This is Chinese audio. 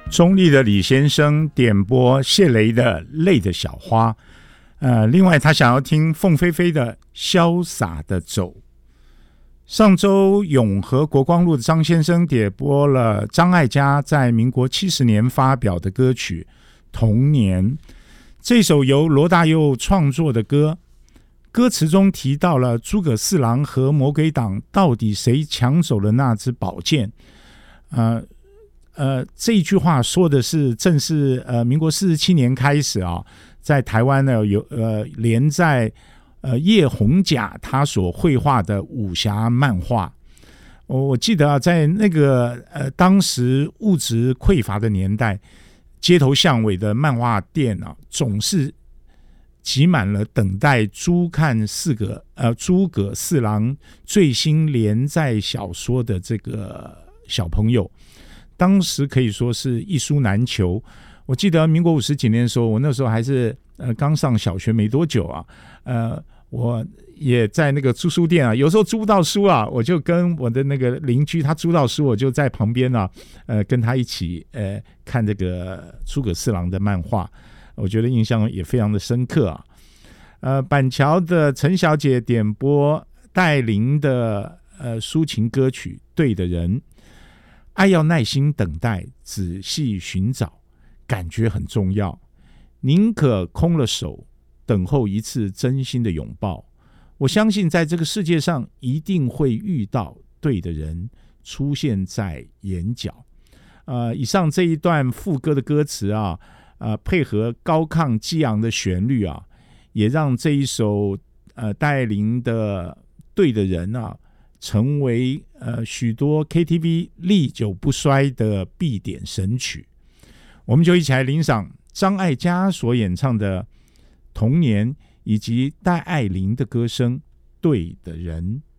中立的李先生点播谢雷的《泪的小花》，另外他想要听凤飞飞的《潇洒的走》。上周永和国光路的张先生点播了张艾嘉在民国70年发表的歌曲《童年》，这首由罗大佑创作的歌，歌词中提到了诸葛四郎和魔鬼党到底谁抢走了那支宝剑。这一句话说的是正是民国47年开始啊，在台湾呢有连载叶宏甲他所绘画的武侠漫画。我记得啊，在那个当时物质匮乏的年代，街头巷尾的漫画店啊，总是挤满了等待诸葛四郎最新连载小说的这个小朋友。当时可以说是一书难求。我记得民国50几年的时候，我那时候还是刚上小学没多久啊，我也在那个租书店啊，有时候租不到书啊，我就跟我的那个邻居，他租到书，我就在旁边啊，跟他一起看这个诸葛四郎的漫画，我觉得印象也非常的深刻啊。板桥的陈小姐点播戴琳的抒情歌曲《对的人》，爱要耐心等待，仔细寻找，感觉很重要，宁可空了手，等候一次真心的拥抱。我相信在这个世界上一定会遇到对的人出现在眼角。以上这一段副歌的歌词啊，配合高亢激昂的旋律啊，也让这一首戴琳的对的人啊，成为许多 KTV 历久不衰的必点神曲。我们就一起来欣赏张艾嘉所演唱的《童年》，以及戴爱玲的歌声《对的人》。